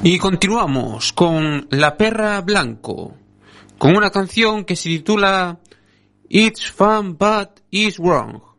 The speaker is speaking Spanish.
Y continuamos con La Perra Blanco, con una canción que se titula It's Fun But It's Wrong.